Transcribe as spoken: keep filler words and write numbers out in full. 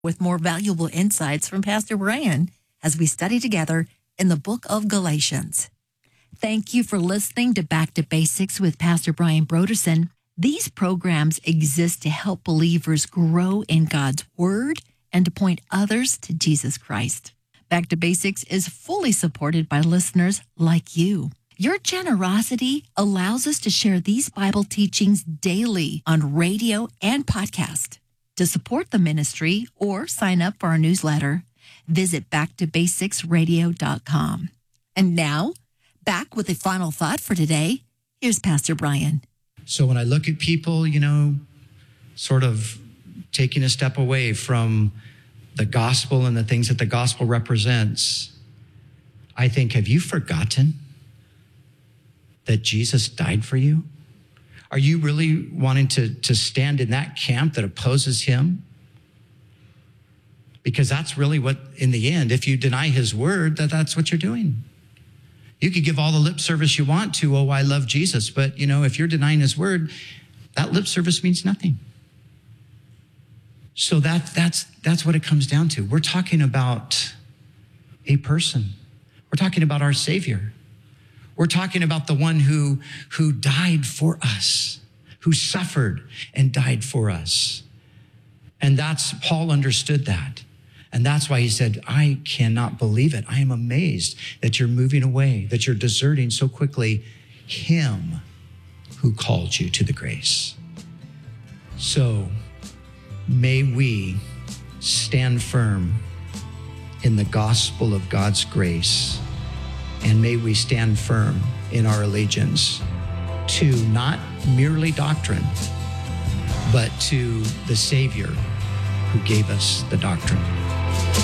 with more valuable insights from Pastor Brian as we study together in the book of Galatians. Thank you for listening to Back to Basics with Pastor Brian Brodersen. These programs exist to help believers grow in God's Word and to point others to Jesus Christ. Back to Basics is fully supported by listeners like you. Your generosity allows us to share these Bible teachings daily on radio and podcast. To support the ministry or sign up for our newsletter, visit back to basics radio dot com. And now, back with a final thought for today. Here's Pastor Brian. So when I look at people, you know, sort of taking a step away from the gospel and the things that the gospel represents, I think, have you forgotten that Jesus died for you? Are you really wanting to, to stand in that camp that opposes him? Because that's really what, in the end, if you deny his word, that that's what you're doing. You could give all the lip service you want to, oh, I love Jesus. But, you know, if you're denying his word, that lip service means nothing. So that, that's, that's what it comes down to. We're talking about a person. We're talking about our Savior. We're talking about the one who, who died for us, who suffered and died for us. And that's, Paul understood that. And that's why he said, I cannot believe it. I am amazed that you're moving away, that you're deserting so quickly him who called you to the grace. So may we stand firm in the gospel of God's grace. And may we stand firm in our allegiance to not merely doctrine, but to the Savior who gave us the doctrine.